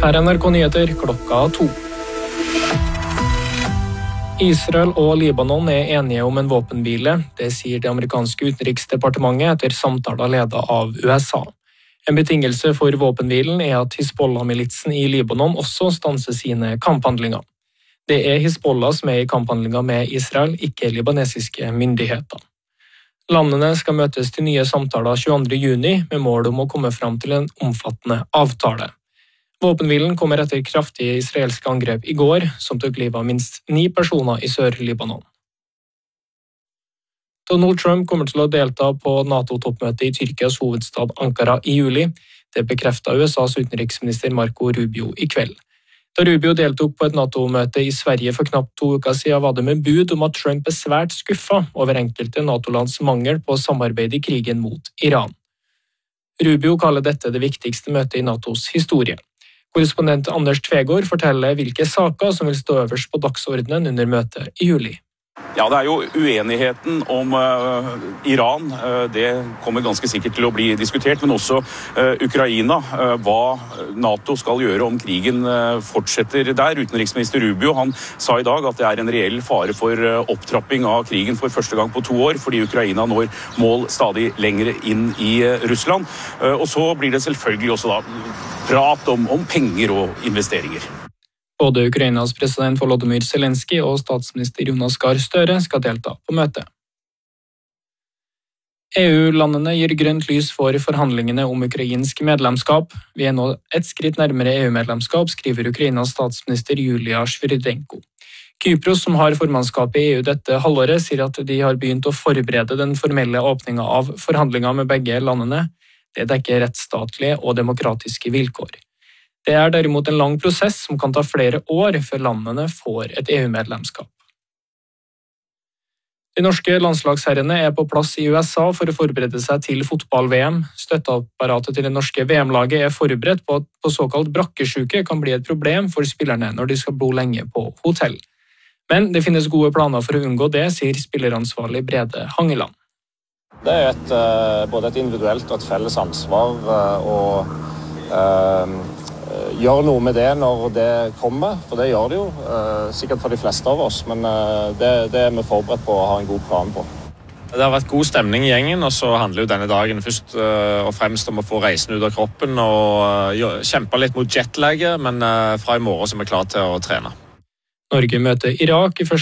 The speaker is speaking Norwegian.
Her er NRK Nyheter klokka 2. Israel og Libanon er enige om en våpenhvile, det sier det amerikanske utenriksdepartementet etter samtaler ledet av USA. En betingelse for våpenhvilen er at Hizbollah-militsen i Libanon også stanser sine kamphandlinger. Det er Hizbollah som er i kamphandlinger med Israel, ikke libanesiske myndigheter. Landene skal møtes til nye samtaler 22. juni med mål om å komme fram til en omfattende avtale. Våpenhvilen kommer etter kraftige israelske angrep i går, som tok livet av minst 9 personer i Sør-Libanon. Donald Trump kommer til å delta på NATO-toppmøtet i Tyrkias hovedstad Ankara i juli. Det bekreftet USAs utenriksminister Marco Rubio i kveld. Da Rubio deltok på et NATO-møte i Sverige for knapt 2 uker siden, var det med bud om at Trump er svært skuffet over enkelte NATO-lands mangel på samarbeid i krigen mot Iran. Rubio kaller dette det viktigste møtet i NATOs historie. Korrespondent Anders Tvegård forteller hvilke saker som vil stå øverst på dagsordenen under møtet i juli. Ja, det er jo uenigheten om Iran. Det kommer ganske sikkert til å bli diskutert, men også Ukraina. Hva NATO skal gjøre om krigen fortsetter der. Utenriksminister Rubio han sa i dag at det er en reell fare for opptrapping av krigen for første gang på 2 år, fordi Ukraina når mål stadig lenger inn i Russland. Og så blir det selvfølgelig også da prat om penger og investeringer. Både Ukrainas president Volodymyr Zelenskyj og statsminister Jonas Gahr Støre skal delta på møtet. EU-landene gir grønt lys for forhandlingene om ukrainsk medlemskap. Vi er nå et skritt nærmere EU-medlemskap, skriver Ukrainas statsminister Julia Sviridenko. Kypros, som har formannskapet i EU dette halvåret, sier at de har begynt å forberede den formelle åpningen av forhandlinger med begge landene. Det dekker rettsstatlige og demokratiske vilkår. Det er derimot en lang prosess som kan ta flere år før landene får et EU-medlemskap. De norske landslagsherrene er på plass i USA for å forberede seg til fotball-VM. Støtteapparatet til det norske VM-laget er forberedt på at såkalt brakkesyke kan bli et problem for spillerne når de skal bo lenge på hotell. Men det finnes gode planer for å unngå det, sier spilleransvarlig Brede Hangeland. Det er både et individuelt og et felles ansvar gjøre noe med det når det kommer, for det gjør det jo, sikkert for de fleste av oss, men det er vi forberedt på å ha en god plan på. Det har vært god stemning i gjengen, og så handler jo denne dagen først og fremst om å få reisen ut av kroppen og kjempe litt mot jetlaget, men fra i morgen så er vi klare til å trene. Norge møter Irak i første